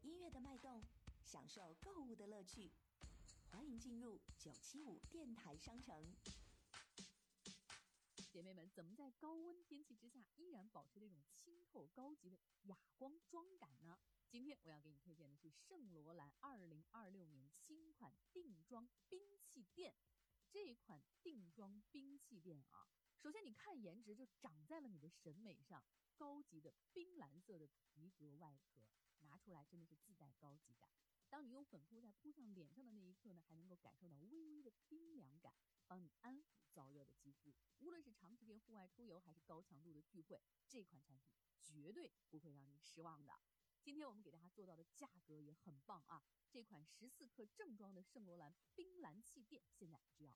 音乐的脉动，享受购物的乐趣。欢迎进入975电台商城。 姐妹们，怎么在高温天气之下依然保持这种清透高级的哑光妆感呢？今天我要给你推荐的是圣罗兰2026年新款定妆兵器垫。这一款定妆兵器垫啊，首先你看颜值就长在了你的审美上，高级的冰蓝色的皮革外壳拿出来真的是自带高级感。当你用粉扑在扑上脸上的那一刻呢，还能够感受到微微的冰凉感，帮你安抚燥热的肌肤。无论是长时间户外出游还是高强度的聚会，这款产品绝对不会让你失望的。今天我们给大家做到的价格也很棒啊，这款14克正装的圣罗兰冰蓝气垫现在只要